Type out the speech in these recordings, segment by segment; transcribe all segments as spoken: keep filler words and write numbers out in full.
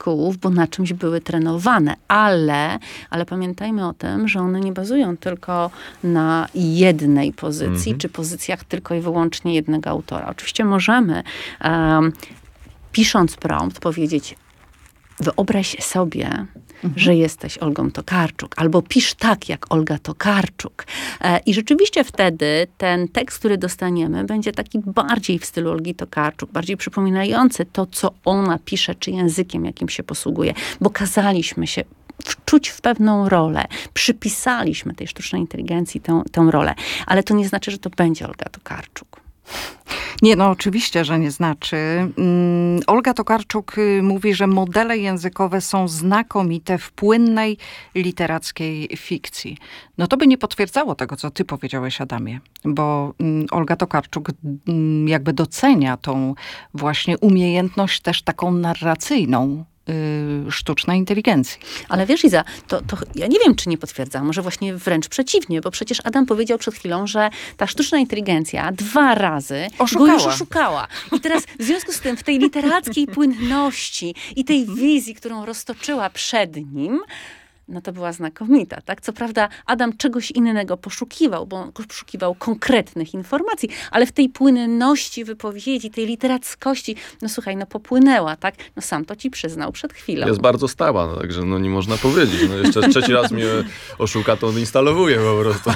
artykułów, bo na czymś były trenowane, ale, ale pamiętajmy o tym, że one nie bazują tylko na jednej pozycji, mm-hmm. czy pozycjach tylko i wyłącznie jednego autora. Oczywiście możemy, um, pisząc prompt, powiedzieć: wyobraź sobie, mhm. że jesteś Olgą Tokarczuk, albo pisz tak, jak Olga Tokarczuk. E, I rzeczywiście wtedy ten tekst, który dostaniemy, będzie taki bardziej w stylu Olgi Tokarczuk, bardziej przypominający to, co ona pisze, czy językiem, jakim się posługuje, bo kazaliśmy się wczuć w pewną rolę. Przypisaliśmy tej sztucznej inteligencji tę, tę rolę. Ale to nie znaczy, że to będzie Olga Tokarczuk. Nie, no oczywiście, że nie znaczy. Um, Olga Tokarczuk mówi, że modele językowe są znakomite w płynnej literackiej fikcji. No to by nie potwierdzało tego, co ty powiedziałeś, Adamie. Bo um, Olga Tokarczuk um, jakby docenia tą właśnie umiejętność też taką narracyjną sztucznej inteligencji. Ale wiesz, Iza, to, to ja nie wiem, czy nie potwierdzam, może właśnie wręcz przeciwnie, bo przecież Adam powiedział przed chwilą, że ta sztuczna inteligencja dwa razy oszukała. go już oszukała. I teraz w związku z tym w tej literackiej płynności i tej wizji, którą roztoczyła przed nim, no to była znakomita, tak? Co prawda Adam czegoś innego poszukiwał, bo on poszukiwał konkretnych informacji, ale w tej płynności wypowiedzi, tej literackości, no słuchaj, no popłynęła, tak? No sam to ci przyznał przed chwilą. Jest bardzo stała, no, także no nie można powiedzieć. No jeszcze trzeci raz mnie oszuka, to on instalowuje po prostu.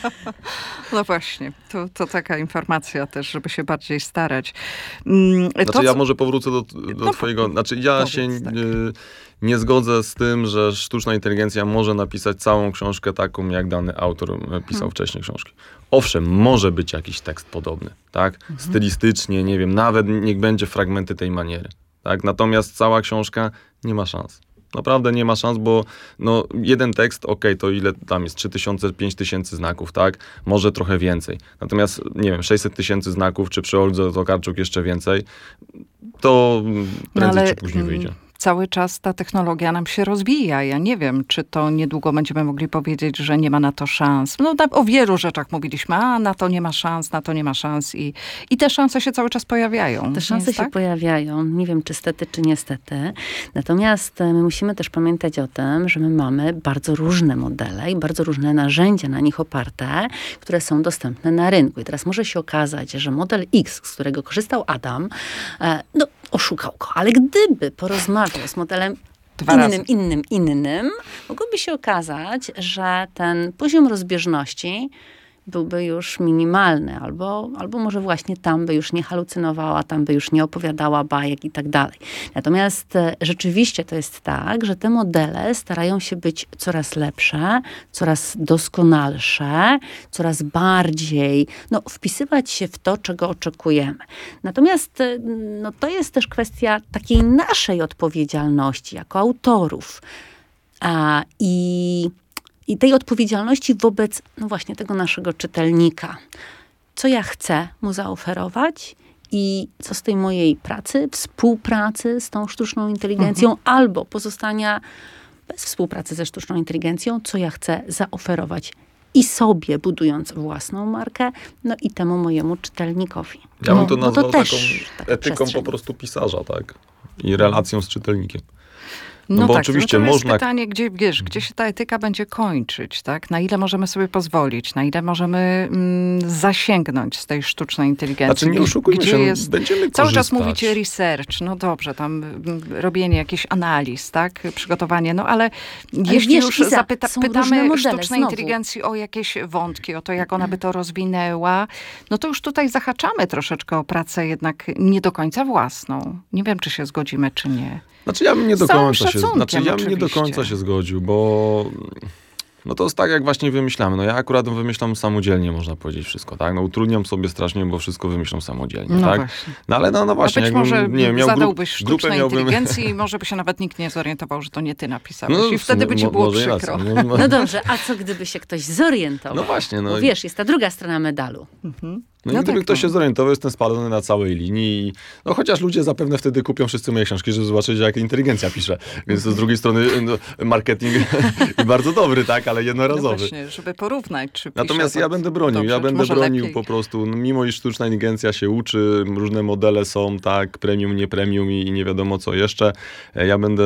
No właśnie, to, to taka informacja też, żeby się bardziej starać. Mm, znaczy to, ja może powrócę do, do no, twojego, znaczy ja powiedz, się... tak. Y, nie zgodzę z tym, że sztuczna inteligencja może napisać całą książkę taką, jak dany autor pisał hmm. wcześniej książki. Owszem, może być jakiś tekst podobny, tak? Mhm. Stylistycznie, nie wiem, nawet niech będzie fragmenty tej maniery, tak? Natomiast cała książka nie ma szans. Naprawdę nie ma szans, bo no, jeden tekst, okej, okay, to ile tam jest? trzy tysiące, pięć tysięcy znaków, tak? Może trochę więcej. Natomiast, nie wiem, sześćset tysięcy znaków, czy przy Oldze Tokarczuk jeszcze więcej, to prędzej no ale... czy później wyjdzie. Cały czas ta technologia nam się rozwija. Ja nie wiem, czy to niedługo będziemy mogli powiedzieć, że nie ma na to szans. No o wielu rzeczach mówiliśmy, a na to nie ma szans, na to nie ma szans i, i te szanse się cały czas pojawiają. Te szanse się tak? pojawiają. Nie wiem, czy stety, czy niestety. Natomiast my musimy też pamiętać o tym, że my mamy bardzo różne modele i bardzo różne narzędzia na nich oparte, które są dostępne na rynku. I teraz może się okazać, że model X, z którego korzystał Adam, no oszukał go. Ale gdyby porozmawiał z modelem Dwa innym, razy. innym, innym, mogłoby się okazać, że ten poziom rozbieżności byłby już minimalny, albo, albo może właśnie tam by już nie halucynowała, tam by już nie opowiadała bajek i tak dalej. Natomiast e, rzeczywiście to jest tak, że te modele starają się być coraz lepsze, coraz doskonalsze, coraz bardziej no, wpisywać się w to, czego oczekujemy. Natomiast e, no, to jest też kwestia takiej naszej odpowiedzialności jako autorów. A, i I tej odpowiedzialności wobec, no właśnie, tego naszego czytelnika. Co ja chcę mu zaoferować i co z tej mojej pracy, współpracy z tą sztuczną inteligencją, mhm. albo pozostania bez współpracy ze sztuczną inteligencją, co ja chcę zaoferować i sobie, budując własną markę, no i temu mojemu czytelnikowi. Ja bym to no, nazwał to taką etyką przestrzeń. po prostu pisarza, tak? I relacją z czytelnikiem. No, no bo tak, oczywiście no to można... jest pytanie, gdzie, wiesz, gdzie się ta etyka będzie kończyć, tak? Na ile możemy sobie pozwolić, na ile możemy mm, zasięgnąć z tej sztucznej inteligencji. Znaczy nie oszukujmy gdzie się, jest, będziemy cały korzystać. czas mówicie research, no dobrze, tam m, robienie jakichś analiz, tak? Przygotowanie, no ale, ale jeśli wiesz, już Iza, zapyta, pytamy modele, sztucznej znowu. inteligencji o jakieś wątki, o to, jak ona by to rozwinęła, no to już tutaj zahaczamy troszeczkę o pracę jednak nie do końca własną. Nie wiem, czy się zgodzimy, czy nie. Znaczy ja bym nie do końca się, znaczy ja bym oczywiście. nie do końca się zgodził, bo no to jest tak, jak właśnie wymyślamy. No ja akurat wymyślam samodzielnie, można powiedzieć wszystko, tak? No utrudniam sobie strasznie, bo wszystko wymyślam samodzielnie, no tak? Właśnie. No ale no, no właśnie, A być jakbym, może nie wiem, miał zadałbyś grup, sztucznej miałbym... inteligencji i może by się nawet nikt nie zorientował, że to nie ty napisałeś. No, I wtedy by ci mo- było może przykro. Racja, no, No dobrze, a co gdyby się ktoś zorientował? No właśnie, no. Bo wiesz, jest ta druga strona medalu. Mhm. No, no i gdyby tak, ktoś no. się zorientował, jestem spalony na całej linii. No chociaż ludzie zapewne wtedy kupią wszyscy moje książki, żeby zobaczyć, jak inteligencja pisze. Więc to z drugiej strony no, marketing bardzo dobry, tak, ale jednorazowy. No właśnie, żeby porównać, czy pisze, Natomiast ja będę bronił, dobrze, ja będę bronił lepiej. po prostu, no, mimo iż sztuczna inteligencja się uczy, różne modele są, tak, premium, nie premium i, i nie wiadomo co jeszcze, ja będę